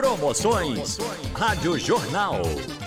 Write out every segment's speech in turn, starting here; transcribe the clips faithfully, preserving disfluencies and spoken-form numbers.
Promoções Rádio Jornal.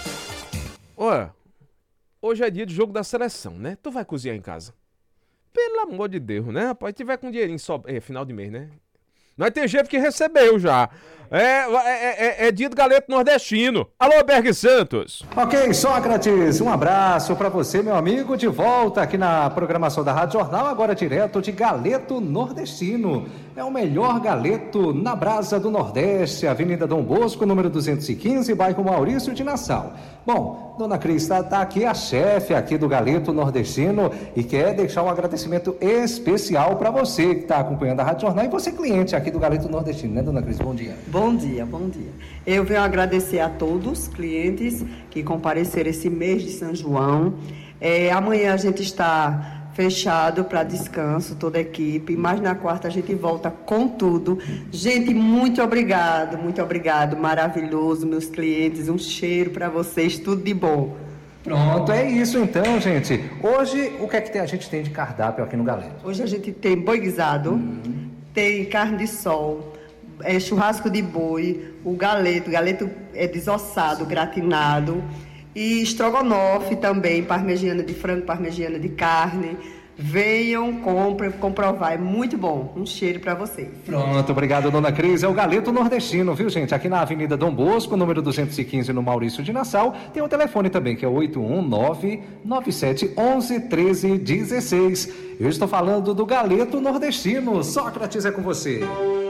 Olha, hoje é dia de jogo da seleção, né? Tu vai cozinhar em casa? Pelo amor de Deus, né, rapaz? Tiver com dinheirinho só... É, final de mês, né? Nós tem gente que recebeu já. É, é, é, é dia do galeto nordestino. Alô, Berg Santos. Ok, Sócrates, um abraço pra você, meu amigo, de volta aqui na programação da Rádio Jornal, agora direto de galeto nordestino. É o melhor galeto na Brasa do Nordeste, Avenida Dom Bosco, número duzentos e quinze, bairro Maurício de Nassau. Bom, Dona Cris está tá aqui, a chefe aqui do galeto nordestino, e quer deixar um agradecimento especial para você que está acompanhando a Rádio Jornal e você cliente aqui do galeto nordestino, né, Dona Cris? Bom dia. Bom dia, bom dia. Eu venho agradecer a todos os clientes que compareceram esse mês de São João. É, amanhã a gente está fechado para descanso, toda a equipe, mas na quarta a gente volta com tudo. Gente, muito obrigado, muito obrigado, maravilhoso, meus clientes, um cheiro para vocês, tudo de bom. Pronto, é isso então, gente. Hoje, o que é que tem, a gente tem de cardápio aqui no galeto? Hoje a gente tem boi guisado, hum. tem carne de sol, é, churrasco de boi, o galeto, o galeto é desossado, gratinado, e estrogonofe também, parmegiana de frango, parmegiana de carne. Venham, comprem, comprovar, é muito bom. Um cheiro para vocês. Pronto, obrigado, Dona Cris. É o galeto nordestino, viu, gente? Aqui na Avenida Dom Bosco, número duzentos e quinze, no Maurício de Nassau. Tem o telefone também, que é oito um nove, nove sete um um, um três um seis. Eu estou falando do galeto nordestino. Sócrates, é com você.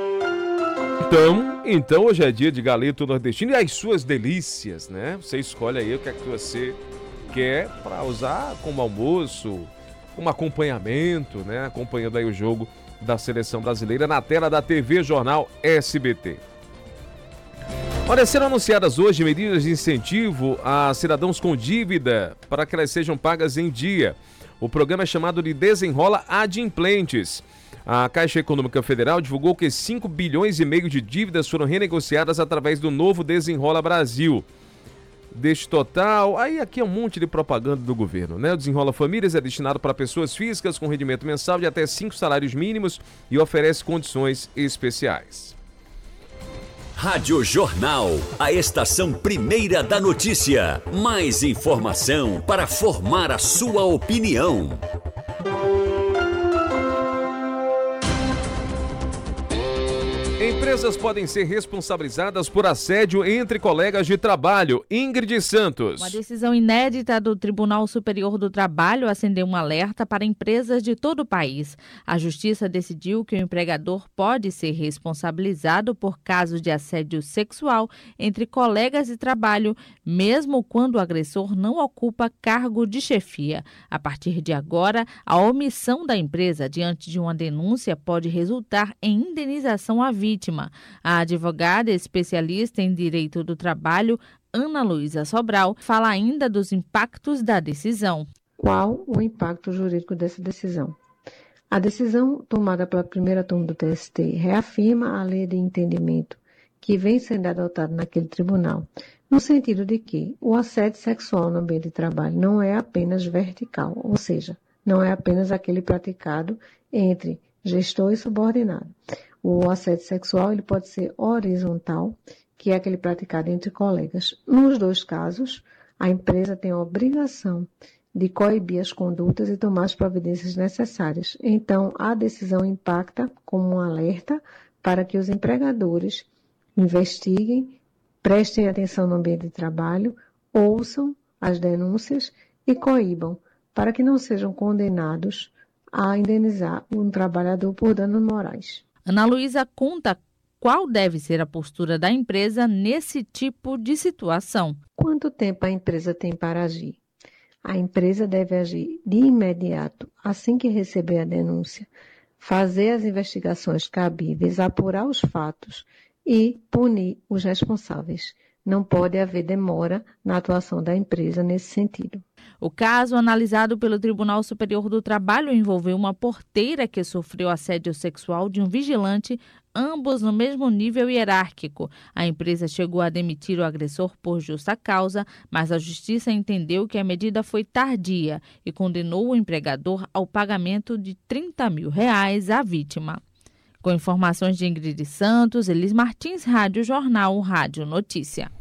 Então, então hoje é dia de galeto nordestino e as suas delícias, né? Você escolhe aí o que é que você quer para usar como almoço, como acompanhamento, né? Acompanhando aí o jogo da seleção brasileira na tela da T V Jornal S B T. Olha, serão anunciadas hoje medidas de incentivo a cidadãos com dívida para que elas sejam pagas em dia. O programa é chamado de Desenrola Adimplentes. A Caixa Econômica Federal divulgou que cinco bilhões e meio de dívidas foram renegociadas através do novo Desenrola Brasil. Deste total, aí aqui é um monte de propaganda do governo, né? O Desenrola Famílias é destinado para pessoas físicas com rendimento mensal de até cinco salários mínimos e oferece condições especiais. Rádio Jornal, a estação primeira da notícia. Mais informação para formar a sua opinião. Empresas podem ser responsabilizadas por assédio entre colegas de trabalho. Ingrid Santos. Uma decisão inédita do Tribunal Superior do Trabalho acendeu um alerta para empresas de todo o país. A Justiça decidiu que o empregador pode ser responsabilizado por casos de assédio sexual entre colegas de trabalho, mesmo quando o agressor não ocupa cargo de chefia. A partir de agora, a omissão da empresa diante de uma denúncia pode resultar em indenização à vítima. A advogada especialista em direito do trabalho, Ana Luísa Sobral, fala ainda dos impactos da decisão. Qual o impacto jurídico dessa decisão? A decisão tomada pela primeira turma do T S T reafirma a lei de entendimento que vem sendo adotada naquele tribunal, no sentido de que o assédio sexual no ambiente de trabalho não é apenas vertical, ou seja, não é apenas aquele praticado entre gestor e subordinado. O assédio sexual ele pode ser horizontal, que é aquele praticado entre colegas. Nos dois casos, a empresa tem a obrigação de coibir as condutas e tomar as providências necessárias. Então, a decisão impacta como um alerta para que os empregadores investiguem, prestem atenção no ambiente de trabalho, ouçam as denúncias e coíbam, para que não sejam condenados a indenizar um trabalhador por danos morais. Ana Luísa conta qual deve ser a postura da empresa nesse tipo de situação. Quanto tempo a empresa tem para agir? A empresa deve agir de imediato, assim que receber a denúncia, fazer as investigações cabíveis, apurar os fatos e punir os responsáveis. Não pode haver demora na atuação da empresa nesse sentido. O caso analisado pelo Tribunal Superior do Trabalho envolveu uma porteira que sofreu assédio sexual de um vigilante, ambos no mesmo nível hierárquico. A empresa chegou a demitir o agressor por justa causa, mas a Justiça entendeu que a medida foi tardia e condenou o empregador ao pagamento de trinta mil reais à vítima. Com informações de Ingrid Santos, Elis Martins, Rádio Jornal, Rádio Notícia.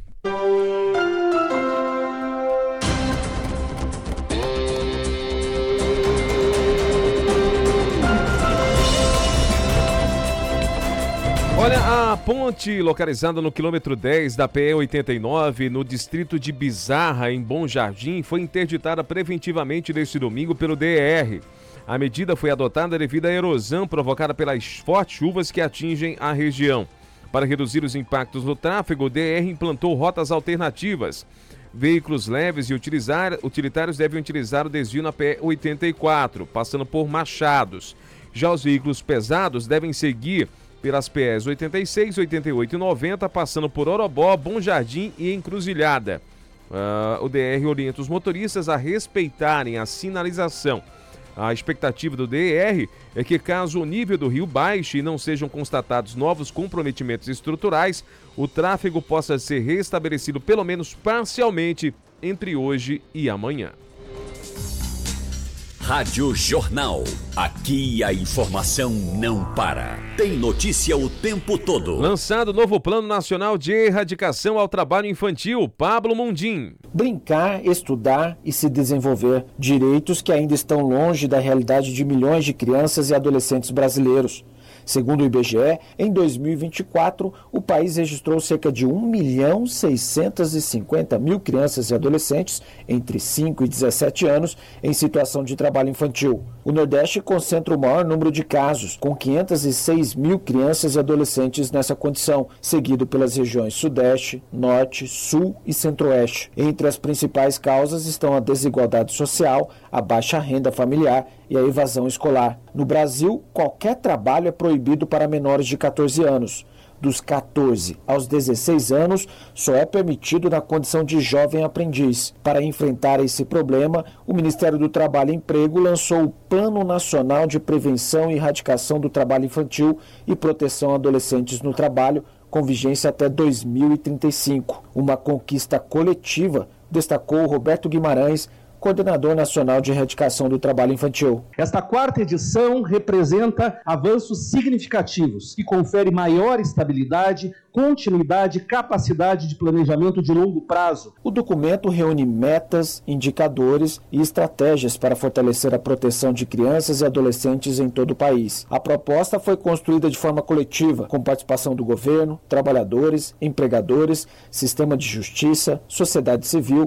Olha, a ponte localizada no quilômetro dez da P E oitenta e nove, no distrito de Bizarra, em Bom Jardim, foi interditada preventivamente neste domingo pelo D E R. A medida foi adotada devido à erosão provocada pelas fortes chuvas que atingem a região. Para reduzir os impactos no tráfego, o D E R implantou rotas alternativas. Veículos leves e utilizar, utilitários devem utilizar o desvio na P E oitenta e quatro, passando por Machados. Já os veículos pesados devem seguir pelas P Es oitenta e seis, oitenta e oito e noventa, passando por Orobó, Bom Jardim e Encruzilhada. Uh, o D E R orienta os motoristas a respeitarem a sinalização. A expectativa do D E R é que, caso o nível do rio baixe e não sejam constatados novos comprometimentos estruturais, o tráfego possa ser restabelecido pelo menos parcialmente entre hoje e amanhã. Rádio Jornal. Aqui a informação não para. Tem notícia o tempo todo. Lançado o novo Plano Nacional de Erradicação ao Trabalho Infantil, Pablo Mundim. Brincar, estudar e se desenvolver. Direitos que ainda estão longe da realidade de milhões de crianças e adolescentes brasileiros. Segundo o I B G E, em dois mil e vinte e quatro, o país registrou cerca de um milhão seiscentos e cinquenta mil crianças e adolescentes entre cinco e dezessete anos em situação de trabalho infantil. O Nordeste concentra o maior número de casos, com quinhentos e seis mil crianças e adolescentes nessa condição, seguido pelas regiões Sudeste, Norte, Sul e Centro-Oeste. Entre as principais causas estão a desigualdade social, a baixa renda familiar e a evasão escolar. No Brasil, qualquer trabalho é proibido para menores de catorze anos. Dos catorze aos dezesseis anos, só é permitido na condição de jovem aprendiz. Para enfrentar esse problema, o Ministério do Trabalho e Emprego lançou o Plano Nacional de Prevenção e Erradicação do Trabalho Infantil e Proteção a Adolescentes no Trabalho, com vigência até dois mil e trinta e cinco. Uma conquista coletiva, destacou Roberto Guimarães, coordenador nacional de erradicação do trabalho infantil. Esta quarta edição representa avanços significativos e confere maior estabilidade, continuidade e capacidade de planejamento de longo prazo. O documento reúne metas, indicadores e estratégias para fortalecer a proteção de crianças e adolescentes em todo o país. A proposta foi construída de forma coletiva, com participação do governo, trabalhadores, empregadores, sistema de justiça, sociedade civil,